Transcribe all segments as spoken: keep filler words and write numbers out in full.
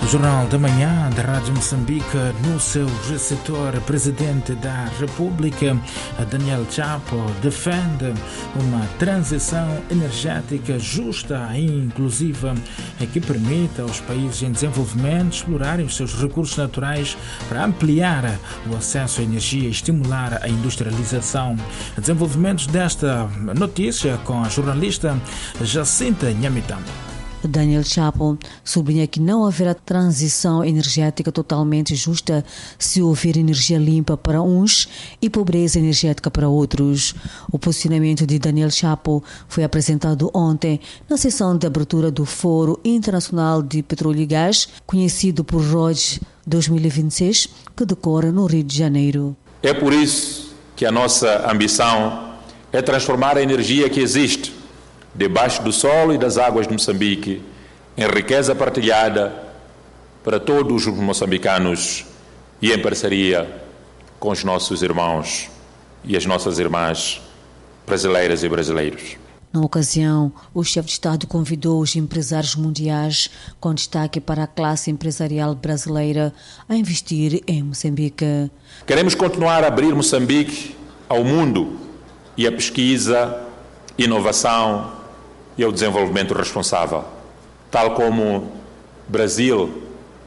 Jornal da Manhã da Rádio Moçambique. No seu receptor, presidente da República, Daniel Chapo, defende uma transição energética justa e inclusiva que permita aos países em desenvolvimento explorarem os seus recursos naturais para ampliar o acesso à energia e estimular a industrialização. Desenvolvimentos desta notícia com a jornalista Jacinta Nhamitamba. Daniel Chapo sublinha que não haverá transição energética totalmente justa se houver energia limpa para uns e pobreza energética para outros. O posicionamento de Daniel Chapo foi apresentado ontem na sessão de abertura do Fórum Internacional de Petróleo e Gás, conhecido por R O G dois mil e vinte e seis, que decorre no Rio de Janeiro. É por isso que a nossa ambição é transformar a energia que existe debaixo do solo e das águas de Moçambique em riqueza partilhada para todos os moçambicanos e em parceria com os nossos irmãos e as nossas irmãs brasileiras e brasileiros. Na ocasião, o chefe de Estado convidou os empresários mundiais, com destaque para a classe empresarial brasileira, a investir em Moçambique. Queremos continuar a abrir Moçambique ao mundo e à pesquisa, inovação e ao desenvolvimento responsável. Tal como Brasil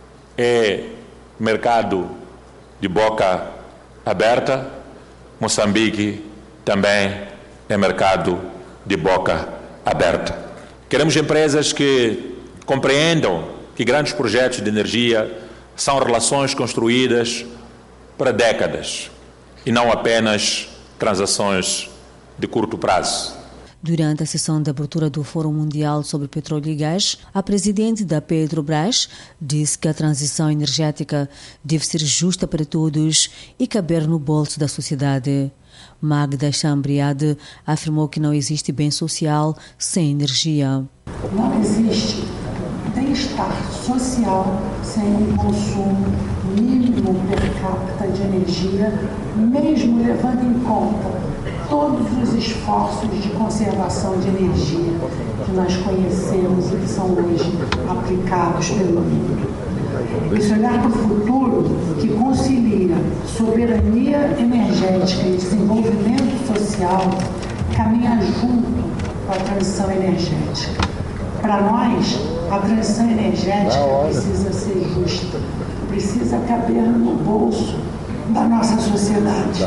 é mercado de boca aberta, Moçambique também é mercado de boca aberta. Queremos empresas que compreendam que grandes projetos de energia são relações construídas para décadas e não apenas transações de curto prazo. Durante a sessão de abertura do Fórum Mundial sobre Petróleo e Gás, a presidente da Petrobras disse que a transição energética deve ser justa para todos e caber no bolso da sociedade. Magda Chambriade afirmou que não existe bem social sem energia. Não existe bem-estar social sem um consumo mínimo per capita de energia, mesmo levando em conta todos os esforços de conservação de energia que nós conhecemos e que são hoje aplicados pelo mundo. Esse olhar para o futuro que concilia soberania energética e desenvolvimento social caminha junto com a transição energética. Para nós, a transição energética precisa ser justa, precisa caber no bolso da nossa sociedade.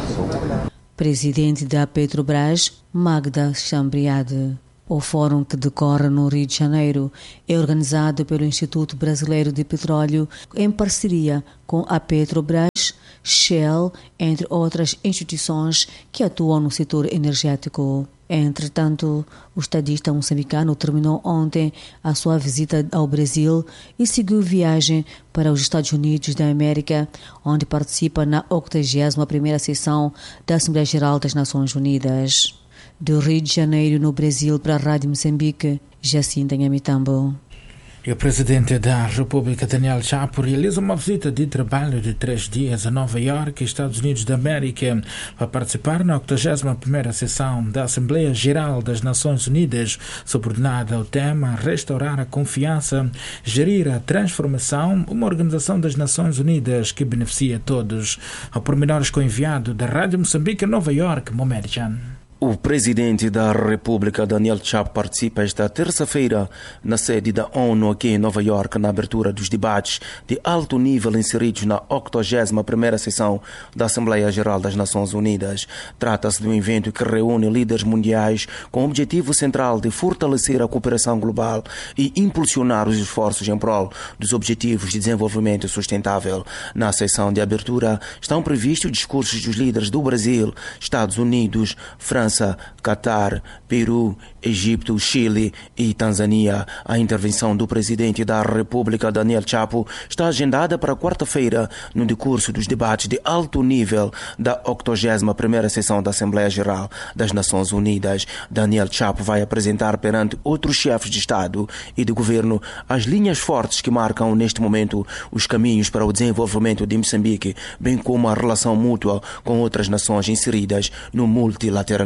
Presidente da Petrobras, Magda Chambriade. O fórum, que decorre no Rio de Janeiro, é organizado pelo Instituto Brasileiro de Petróleo em parceria com a Petrobras, Shell, entre outras instituições que atuam no setor energético. Entretanto, o estadista moçambicano terminou ontem a sua visita ao Brasil e seguiu viagem para os Estados Unidos da América, onde participa na octagésima primeira sessão da Assembleia Geral das Nações Unidas. Do Rio de Janeiro, no Brasil, para a Rádio Moçambique, Jacinta Nhamitamba. E o presidente da República, Daniel Chapo, realiza uma visita de trabalho de três dias a Nova Iorque, Estados Unidos da América, para participar na octagésima primeira sessão da Assembleia Geral das Nações Unidas, subordinada ao tema Restaurar a Confiança, Gerir a Transformação, uma organização das Nações Unidas que beneficia a todos. Ao pormenores com o enviado da Rádio Moçambique, Nova Iorque, Mohamed Jan. O presidente da República, Daniel Chapo, participa esta terça-feira na sede da ONU aqui em Nova Iorque, na abertura dos debates de alto nível inseridos na octagésima primeira sessão da Assembleia Geral das Nações Unidas. Trata-se de um evento que reúne líderes mundiais com o objetivo central de fortalecer a cooperação global e impulsionar os esforços em prol dos Objetivos de Desenvolvimento Sustentável. Na sessão de abertura estão previstos discursos dos líderes do Brasil, Estados Unidos, França, Catar, Peru, Egito, Chile e Tanzânia. A intervenção do presidente da República, Daniel Chapo, está agendada para quarta-feira no decurso dos debates de alto nível da octagésima primeira sessão da Assembleia Geral das Nações Unidas. Daniel Chapo vai apresentar perante outros chefes de Estado e de Governo as linhas fortes que marcam neste momento os caminhos para o desenvolvimento de Moçambique, bem como a relação mútua com outras nações inseridas no multilateralismo.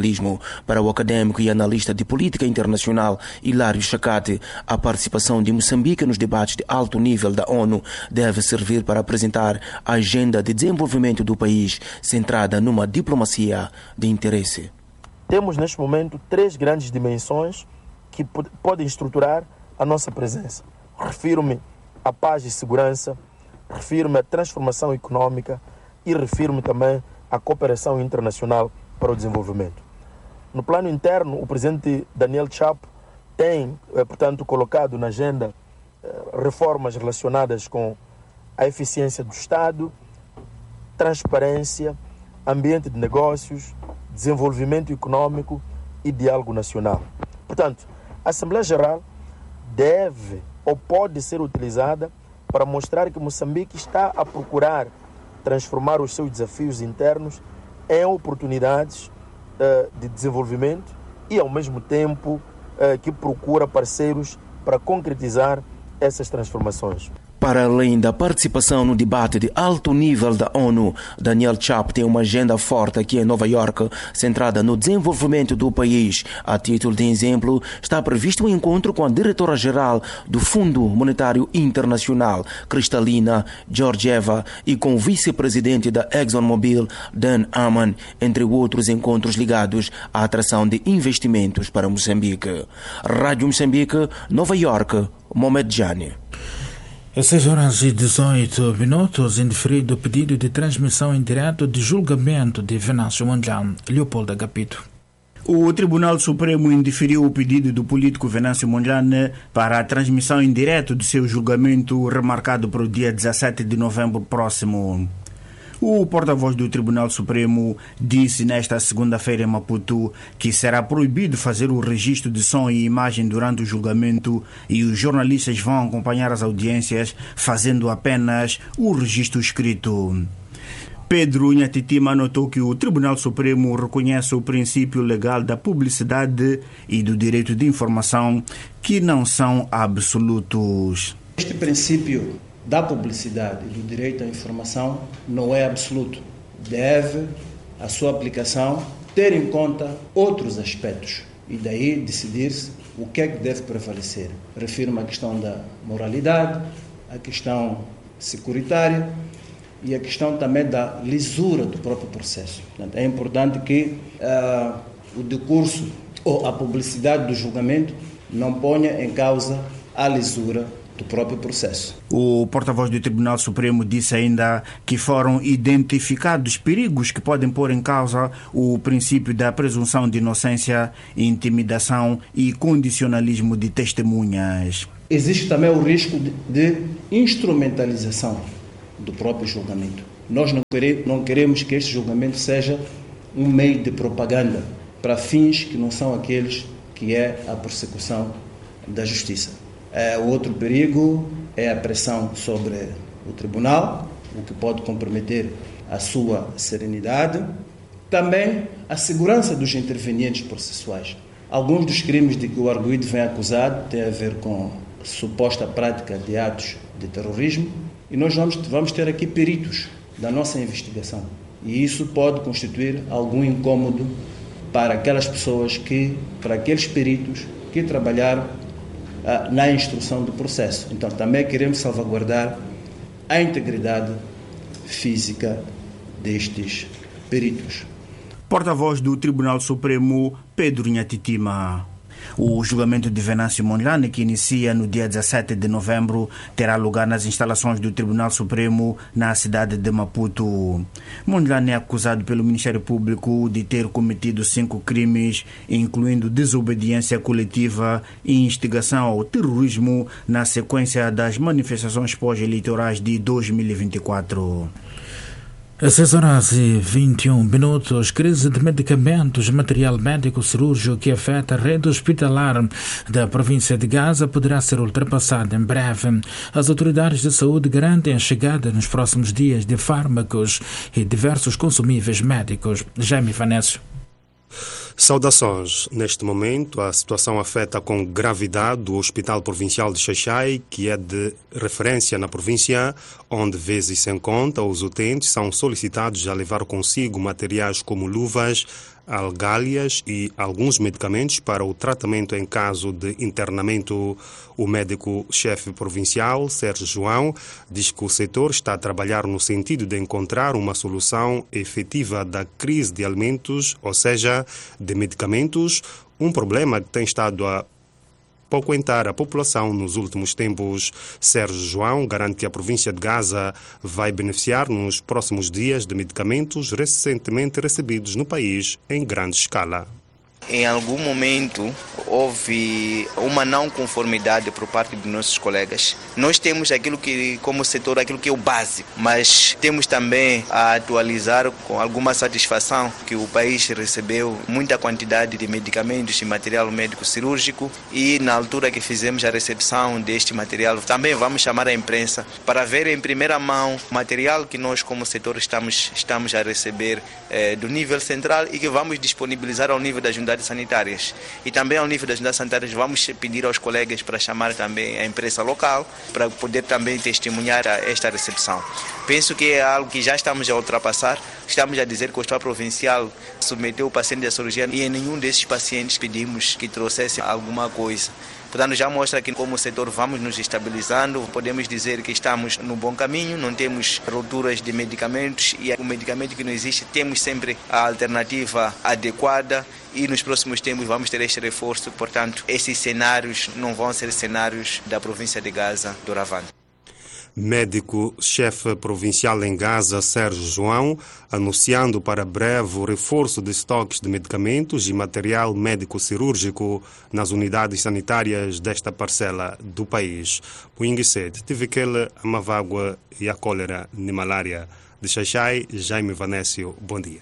internacionalismo. Para o académico e analista de política internacional Hilário Chacate, a participação de Moçambique nos debates de alto nível da ONU deve servir para apresentar a agenda de desenvolvimento do país centrada numa diplomacia de interesse. Temos neste momento três grandes dimensões que podem estruturar a nossa presença. Refiro-me à paz e segurança, refiro-me à transformação econômica e refiro-me também à cooperação internacional para o desenvolvimento. No plano interno, o presidente Daniel Chapo tem, portanto, colocado na agenda reformas relacionadas com a eficiência do Estado, transparência, ambiente de negócios, desenvolvimento econômico e diálogo nacional. Portanto, a Assembleia Geral deve ou pode ser utilizada para mostrar que Moçambique está a procurar transformar os seus desafios internos em oportunidades uh, de desenvolvimento e, ao mesmo tempo, uh, que procura parceiros para concretizar essas transformações. Para além da participação no debate de alto nível da ONU, Daniel Chapo tem uma agenda forte aqui em Nova Iorque, centrada no desenvolvimento do país. A título de exemplo, está previsto um encontro com a diretora-geral do Fundo Monetário Internacional, Kristalina Georgieva, e com o vice-presidente da ExxonMobil, Dan Amman, entre outros encontros ligados à atração de investimentos para Moçambique. Rádio Moçambique, Nova Iorque, Mohamed Jani. Às seis horas e dezoito minutos, indeferido o pedido de transmissão em direto de julgamento de Venâncio Mondlane. Leopoldo Agapito. O Tribunal Supremo indeferiu o pedido do político Venâncio Mondlane para a transmissão em direto do seu julgamento, remarcado para o dia dezassete de novembro próximo. O porta-voz do Tribunal Supremo disse nesta segunda-feira em Maputo que será proibido fazer o registro de som e imagem durante o julgamento e os jornalistas vão acompanhar as audiências fazendo apenas o registro escrito. Pedro Nhatitima notou que o Tribunal Supremo reconhece o princípio legal da publicidade e do direito de informação, que não são absolutos. Este princípio da publicidade e do direito à informação não é absoluto. Deve, a sua aplicação, ter em conta outros aspectos e daí decidir-se o que é que deve prevalecer. Refiro-me à questão da moralidade, à questão securitária e a questão também da lisura do próprio processo. Portanto, é importante que uh, o decurso ou a publicidade do julgamento não ponha em causa a lisura do próprio processo. O porta-voz do Tribunal Supremo disse ainda que foram identificados perigos que podem pôr em causa o princípio da presunção de inocência, intimidação e condicionalismo de testemunhas. Existe também o risco de, de instrumentalização do próprio julgamento. Nós não queremos, não queremos que este julgamento seja um meio de propaganda para fins que não são aqueles que é a persecução da justiça. É, o outro perigo é a pressão sobre o tribunal, o que pode comprometer a sua serenidade. Também a segurança dos intervenientes processuais. Alguns dos crimes de que o arguido vem acusado têm a ver com a suposta prática de atos de terrorismo e nós vamos, vamos ter aqui peritos da nossa investigação. E isso pode constituir algum incômodo para aquelas pessoas que, para aqueles peritos que trabalharam na instrução do processo. Então, também queremos salvaguardar a integridade física destes peritos. Porta-voz do Tribunal Supremo, Pedro Nhatitima. O julgamento de Venâncio Mondlane, que inicia no dia dezassete de novembro, terá lugar nas instalações do Tribunal Supremo na cidade de Maputo. Mondlane é acusado pelo Ministério Público de ter cometido cinco crimes, incluindo desobediência coletiva e instigação ao terrorismo na sequência das manifestações pós-eleitorais de dois mil e vinte e quatro. Às seis horas e vinte e um minutos, crise de medicamentos, material médico cirúrgico que afeta a rede hospitalar da província de Gaza poderá ser ultrapassada em breve. As autoridades de saúde garantem a chegada nos próximos dias de fármacos e diversos consumíveis médicos. Jaime Vanessio. Saudações. Neste momento, a situação afeta com gravidade o Hospital Provincial de Xai-Xai, que é de referência na província, onde, vezes sem conta, os utentes são solicitados a levar consigo materiais como luvas, algálias e alguns medicamentos para o tratamento em caso de internamento. O médico-chefe provincial, Sérgio João, diz que o setor está a trabalhar no sentido de encontrar uma solução efetiva da crise de alimentos, ou seja, de medicamentos, um problema que tem estado a pouco entrar a população nos últimos tempos. Sérgio João garante que a província de Gaza vai beneficiar nos próximos dias de medicamentos recentemente recebidos no país em grande escala. Em algum momento houve uma não conformidade por parte dos nossos colegas. Nós temos aquilo que, como setor, aquilo que é o básico, mas temos também a atualizar com alguma satisfação que o país recebeu muita quantidade de medicamentos e material médico cirúrgico, e na altura que fizemos a recepção deste material, também vamos chamar a imprensa para ver em primeira mão o material que nós como setor estamos, estamos a receber eh, do nível central e que vamos disponibilizar ao nível das unidades sanitárias. E também ao nível das unidades sanitárias vamos pedir aos colegas para chamar também a imprensa local para poder também testemunhar esta recepção. Penso que é algo que já estamos a ultrapassar. Estamos a dizer que o Hospital Provincial submeteu o paciente à cirurgia e em nenhum desses pacientes pedimos que trouxesse alguma coisa. Portanto, já mostra que como setor vamos nos estabilizando, podemos dizer que estamos no bom caminho, não temos rupturas de medicamentos e o medicamento que não existe, temos sempre a alternativa adequada e nos próximos tempos vamos ter este reforço. Portanto, esses cenários não vão ser cenários da província de Gaza, doravante. Médico-chefe provincial em Gaza, Sérgio João, anunciando para breve o reforço de estoques de medicamentos e material médico-cirúrgico nas unidades sanitárias desta parcela do país. O Inguisete, Tivikele, a Mavágua e a cólera de malária. De Xaixai, Jaime Vanésio, bom dia.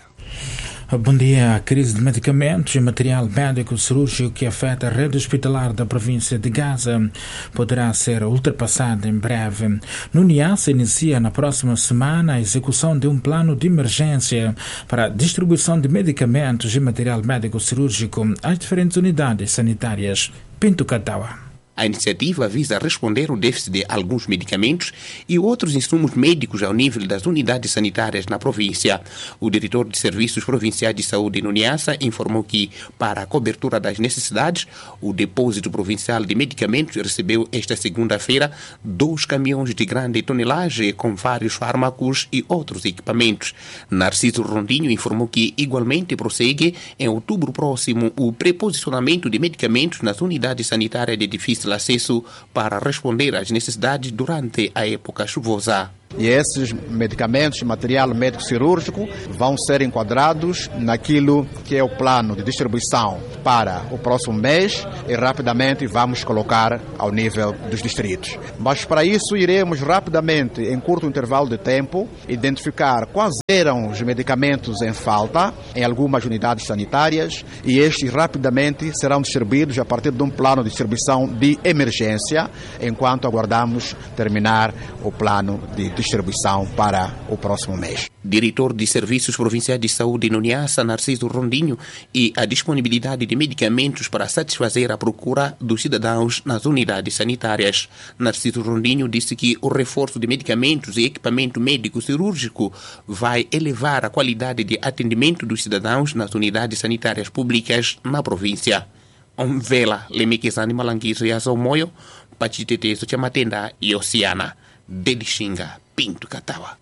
Bom dia. A crise de medicamentos e material médico cirúrgico que afeta a rede hospitalar da província de Gaza poderá ser ultrapassada em breve. No Niassa inicia na próxima semana a execução de um plano de emergência para a distribuição de medicamentos e material médico cirúrgico às diferentes unidades sanitárias. Pinto Catawa. A iniciativa visa responder ao déficit de alguns medicamentos e outros insumos médicos ao nível das unidades sanitárias na província. O diretor de Serviços Provinciais de Saúde no Niassa informou que, para a cobertura das necessidades, o Depósito Provincial de Medicamentos recebeu esta segunda-feira dois caminhões de grande tonelagem com vários fármacos e outros equipamentos. Narciso Rondinho informou que, igualmente, prossegue em outubro próximo o preposicionamento de medicamentos nas unidades sanitárias de difícil acesso para responder às necessidades durante a época chuvosa. E esses medicamentos e material médico cirúrgico vão ser enquadrados naquilo que é o plano de distribuição para o próximo mês e rapidamente vamos colocar ao nível dos distritos. Mas para isso iremos rapidamente, em curto intervalo de tempo, identificar quais eram os medicamentos em falta em algumas unidades sanitárias e estes rapidamente serão distribuídos a partir de um plano de distribuição de emergência, enquanto aguardamos terminar o plano de distribuição para o próximo mês. Diretor de Serviços Provinciais de Saúde no Niassa, Narciso Rondinho, e a disponibilidade de medicamentos para satisfazer a procura dos cidadãos nas unidades sanitárias. Narciso Rondinho disse que o reforço de medicamentos e equipamento médico cirúrgico vai elevar a qualidade de atendimento dos cidadãos nas unidades sanitárias públicas na província. Um vela, Lemekizani Malanguizo e Azomoyo, Pachitetezo Chamatenda e Oceana. De Xinga, Pinto Catawa.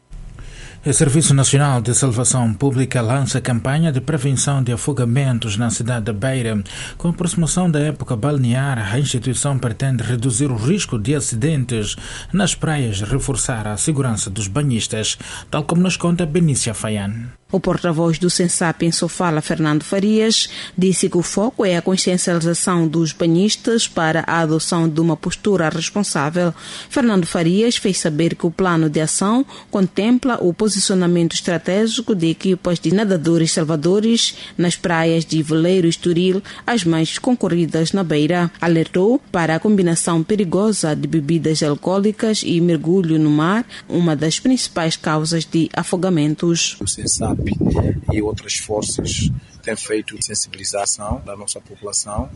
O Serviço Nacional de Salvação Pública lança campanha de prevenção de afogamentos na cidade da Beira. Com a aproximação da época balnear, a instituição pretende reduzir o risco de acidentes nas praias e reforçar a segurança dos banhistas, tal como nos conta Benícia Faian. O porta-voz do Sensap em Sofala, Fernando Farias, disse que o foco é a consciencialização dos banhistas para a adoção de uma postura responsável. Fernando Farias fez saber que o plano de ação contempla o posicionamento estratégico de equipas de nadadores salvadores nas praias de Veleiro e Estoril, as mais concorridas na Beira. Alertou para a combinação perigosa de bebidas alcoólicas e mergulho no mar, uma das principais causas de afogamentos. O Sensap e outras forças têm feito sensibilização da nossa população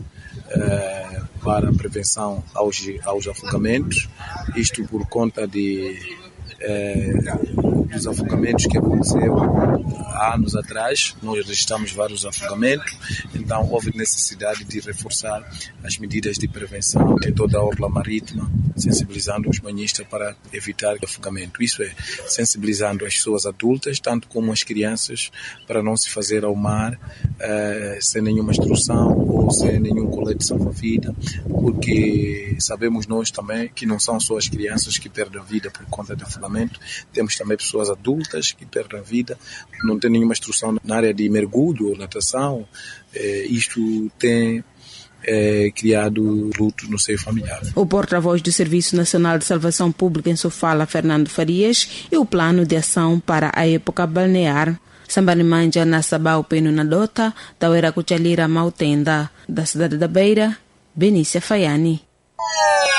eh, para a prevenção aos, aos afogamentos, isto por conta de eh, dos afogamentos que aconteceu há anos atrás. Nós registramos vários afogamentos, então houve necessidade de reforçar as medidas de prevenção em toda a orla marítima, sensibilizando os banhistas para evitar afogamento. Isso é, sensibilizando as pessoas adultas, tanto como as crianças, para não se fazer ao mar eh, sem nenhuma instrução ou sem nenhum colete de salva-vida, porque sabemos nós também que não são só as crianças que perdem a vida por conta de afogamento, temos também pessoas adultas que perdem a vida, não tem nenhuma instrução na área de mergulho ou natação. Eh, isto tem É, criado luto no seio familiar. O porta-voz do Serviço Nacional de Salvação Pública em Sofala, Fernando Farias, e o plano de ação para a época balnear. Sambanimanja na Sabau Peno na Dota, Tauera Cuchalira Mautenda, da cidade da Beira, Benícia Faiani.